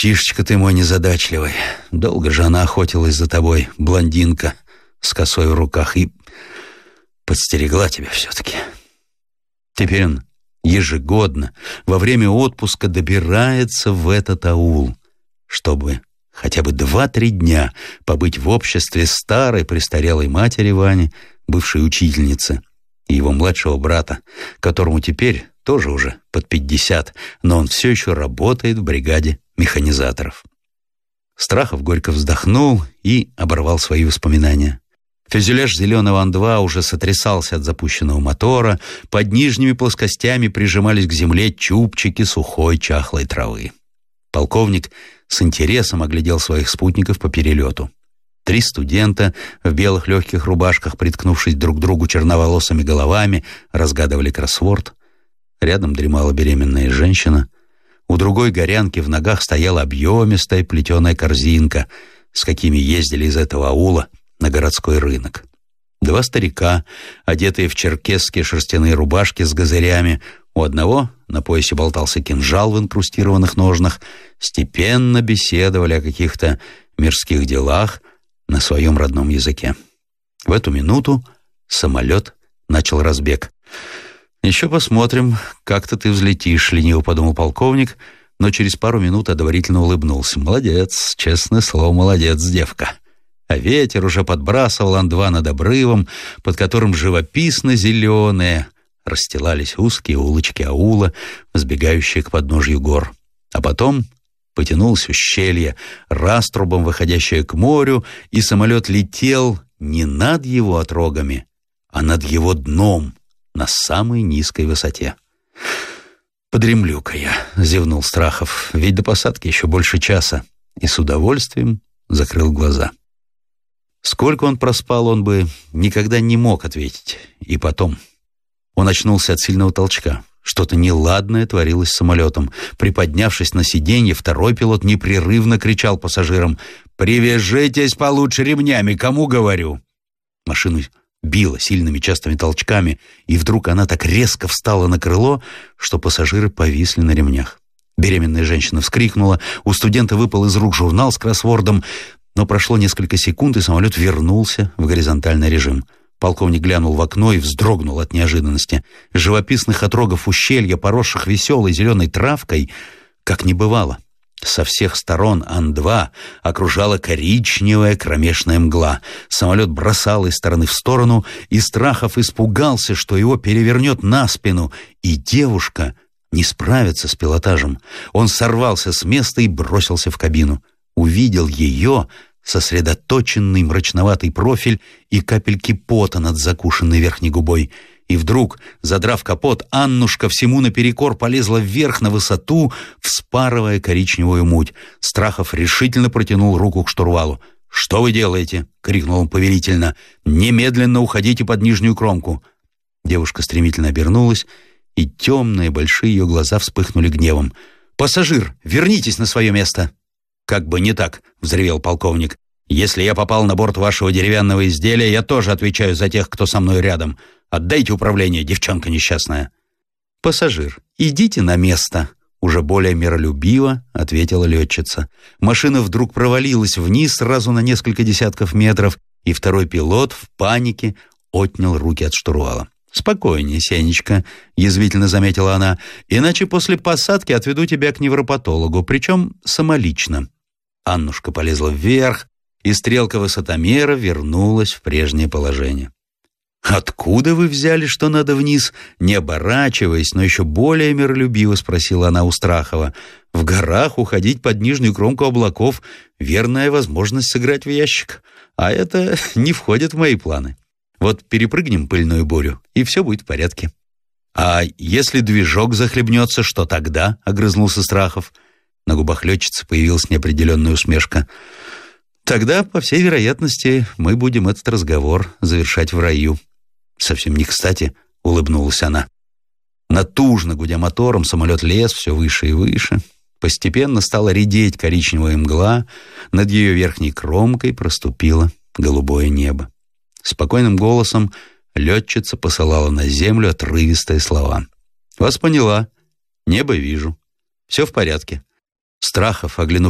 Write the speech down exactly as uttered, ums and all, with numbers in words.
Мальчишечка ты мой незадачливый. Долго же она охотилась за тобой, блондинка с косой в руках, и подстерегла тебя все-таки. Теперь он ежегодно во время отпуска добирается в этот аул, чтобы хотя бы два-три дня побыть в обществе старой престарелой матери Вани, бывшей учительницы, и его младшего брата, которому теперь тоже уже под пятьдесят, но он все еще работает в бригаде механизаторов. Страхов горько вздохнул и оборвал свои воспоминания. Фюзеляж зеленого Ан два уже сотрясался от запущенного мотора, под нижними плоскостями прижимались к земле чубчики сухой чахлой травы. Полковник с интересом оглядел своих спутников по перелету. Три студента в белых легких рубашках, приткнувшись друг к другу черноволосыми головами, разгадывали кроссворд. Рядом дремала беременная женщина. У другой горянки в ногах стояла объемистая плетеная корзинка, с какими ездили из этого аула на городской рынок. Два старика, одетые в черкесские шерстяные рубашки с газырями, у одного на поясе болтался кинжал в инкрустированных ножнах, степенно беседовали о каких-то мирских делах на своем родном языке. В эту минуту самолет начал разбег. «Еще посмотрим, как-то ты взлетишь», — лениво подумал полковник, но через пару минут одобрительно улыбнулся. «Молодец, честное слово, молодец, девка». А ветер уже подбрасывал Ан два над обрывом, под которым живописно зеленые расстилались узкие улочки аула, взбегающие к подножью гор. А потом потянулось ущелье, раструбом выходящее к морю, и самолет летел не над его отрогами, а над его дном на самой низкой высоте. «Подремлю-ка я», — зевнул Страхов, «ведь до посадки еще больше часа», и с удовольствием закрыл глаза. Сколько он проспал, он бы никогда не мог ответить. И потом он очнулся от сильного толчка. Что-то неладное творилось с самолетом. Приподнявшись на сиденье, второй пилот непрерывно кричал пассажирам: «Привяжитесь получше ремнями, кому говорю!» Машину било сильными частыми толчками, и вдруг она так резко встала на крыло, что пассажиры повисли на ремнях. Беременная женщина вскрикнула, у студента выпал из рук журнал с кроссвордом, но прошло несколько секунд, и самолет вернулся в горизонтальный режим. Полковник глянул в окно и вздрогнул от неожиданности. Живописных отрогов ущелья, поросших веселой зеленой травкой, как не бывало. Со всех сторон Ан два окружала коричневая кромешная мгла. Самолет бросал из стороны в сторону, и Страхов испугался, что его перевернет на спину, и девушка не справится с пилотажем. Он сорвался с места и бросился в кабину. Увидел ее, сосредоточенный мрачноватый профиль и капельки пота над закушенной верхней губой. И вдруг, задрав капот, Аннушка всему наперекор полезла вверх на высоту, вспарывая коричневую муть. Страхов решительно протянул руку к штурвалу. «Что вы делаете?» — крикнул он повелительно. «Немедленно уходите под нижнюю кромку». Девушка стремительно обернулась, и темные большие ее глаза вспыхнули гневом. «Пассажир, вернитесь на свое место!» «Как бы не так», — взревел полковник. «Если я попал на борт вашего деревянного изделия, я тоже отвечаю за тех, кто со мной рядом. Отдайте управление, девчонка несчастная». «Пассажир, идите на место», — уже более миролюбиво ответила летчица. Машина вдруг провалилась вниз сразу на несколько десятков метров, и второй пилот в панике отнял руки от штурвала. «Спокойнее, Сенечка», — язвительно заметила она, «иначе после посадки отведу тебя к невропатологу, причем самолично». Аннушка полезла вверх, и стрелка высотомера вернулась в прежнее положение. «Откуда вы взяли, что надо вниз?» Не оборачиваясь, но еще более миролюбиво спросила она у Страхова. «В горах уходить под нижнюю кромку облаков — верная возможность сыграть в ящик, а это не входит в мои планы. Вот перепрыгнем пыльную бурю, и все будет в порядке». «А если движок захлебнется, что тогда?» — огрызнулся Страхов. На губах летчицы появилась неопределенная усмешка. «Тогда, по всей вероятности, мы будем этот разговор завершать в раю». «Совсем не кстати», — улыбнулась она. Натужно гудя мотором, самолет лез все выше и выше. Постепенно стала редеть коричневая мгла, над ее верхней кромкой проступило голубое небо. Спокойным голосом летчица посылала на землю отрывистые слова. «Вас поняла. Небо вижу. Все в порядке». Страхов, оглянув